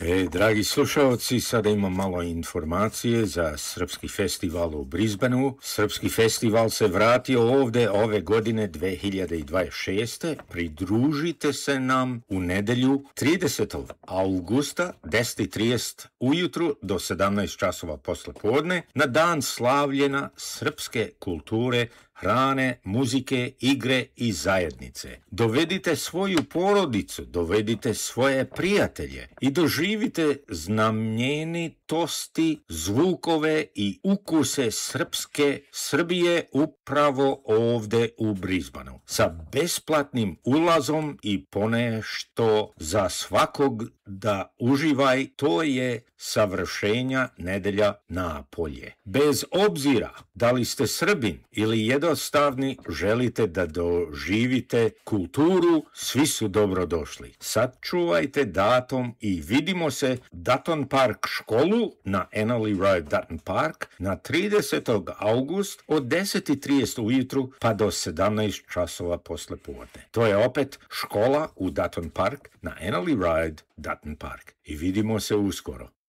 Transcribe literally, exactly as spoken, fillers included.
E, dragi slušalci, sada imam malo informacije za Srpski festival u Brisbaneu. Srpski festival se vratio ovde ove godine dve hiljade dvadeset šeste. Pridružite se nam u nedelju tridesetog avgusta deset i trideset ujutru do sedamnaest časova posle podne na dan slavljena srpske kulture, hrane, muzike, igre i zajednice. Dovedite svoju porodicu, dovedite svoje prijatelje i doživite znamenitosti, zvukove i ukuse srpske Srbije upravo ovde u Brisbaneu. Sa besplatnim ulazom i ponešto za svakog da uživaj, to je savršenja nedelja napolje. Bez obzira da li ste Srbin ili jednostavni želite da doživite kulturu, svi su dobrodošli. Sačuvajte datum i vidimo se Dutton Park školu na Annerley Road, Dutton Park na tridesetog avgusta od deset i trideset ujutru pa do sedamnaest časova posle podne. To je opet škola u Dutton Park na Annerley Road, Dutton Park. I vidimo se uskoro.